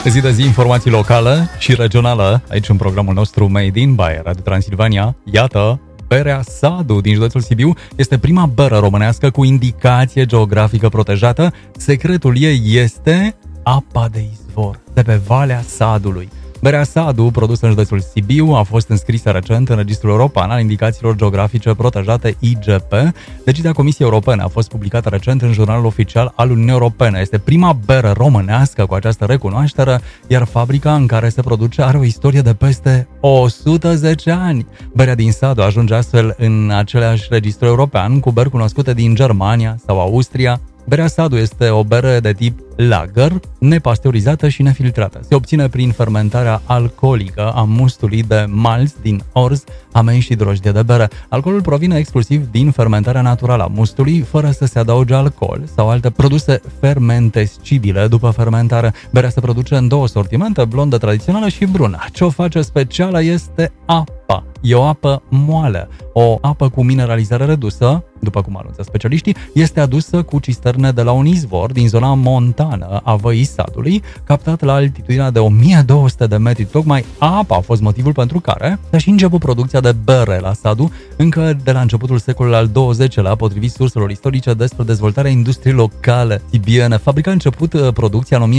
Zi de zi informații locale și regională aici în programul nostru Made in by Radio Transilvania. Iată, berea Sadu din județul Sibiu este prima bere românească cu indicație geografică protejată. Secretul ei este apa de izvor de pe Valea Sadului. Berea Sadu, produsă în județul Sibiu, a fost înscrisă recent în Registrul European al Indicațiilor Geografice Protejate IGP. Decizia Comisiei Europene a fost publicată recent în Jurnalul Oficial al Uniunii Europene. Este prima bere românească cu această recunoaștere, iar fabrica în care se produce are o istorie de peste 110 ani. Berea din Sadu ajunge astfel în același registru european cu beri cunoscute din Germania sau Austria. Berea Sadu este o bere de tip lager, nepasteurizată și nefiltrată. Se obține prin fermentarea alcoolică a mustului de malț din orz, amei și drojdie de bere. Alcoolul provine exclusiv din fermentarea naturală a mustului, fără să se adauge alcool sau alte produse fermentescibile după fermentare. Berea se produce în două sortimente, blondă tradițională și brună. Ce o face specială este apa. E o apă moală, o apă cu mineralizare redusă, după cum anunță specialiștii, este adusă cu cisterne de la un izvor din zona montană a Văii Sadului, captat la altitudinea de 1200 de metri. Tocmai apa a fost motivul pentru care s-a și început producția de bere la Sadu încă de la începutul secolului al XX-lea, potrivit surselor istorice despre dezvoltarea industriei locale sibiene. Fabrica a început producția în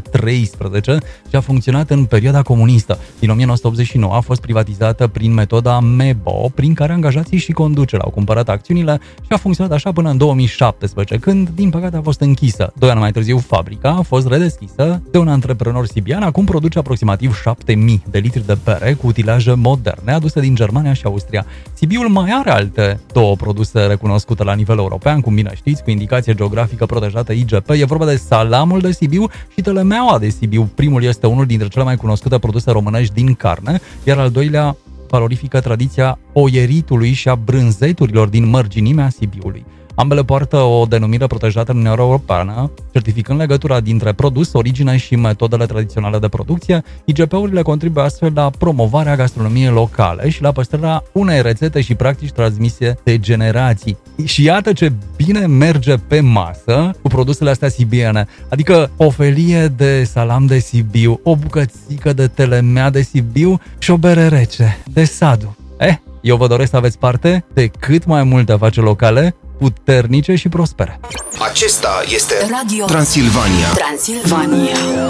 1913 și a funcționat în perioada comunistă. Din 1989 a fost privatizată prin metoda MEBO, prin care angajații și conducerea au cumpărat acțiunile și a funcționat așa până în 2017, când, din păcate, a fost închisă. 2 ani mai târziu, fabrica a fost redeschisă de un antreprenor sibian. Acum produce aproximativ 7000 de litri de bere cu utilaje moderne aduse din Germania și Austria. Sibiul mai are alte două produse recunoscute la nivel european, cum bine știți, cu indicație geografică protejată IGP. E vorba de salamul de Sibiu și telemeaua de Sibiu. Primul este unul dintre cele mai cunoscute produse românești din carne, iar al doilea valorifică tradiția oieritului și a brânzeturilor din mărginimea Sibiului. Ambele poartă o denumire protejată în Uniunea Europeană, certificând legătura dintre produs, origine și metodele tradiționale de producție. IGP-urile contribuie astfel la promovarea gastronomiei locale și la păstrarea unei rețete și practici transmise de generații. Și iată ce bine merge pe masă cu produsele astea sibiene, adică o felie de salam de Sibiu, o bucățică de telemea de Sibiu și o bere rece de Sadu. Eu vă doresc să aveți parte de cât mai multe afaceri locale, puternice și prospere. Acesta este Radio Transilvania.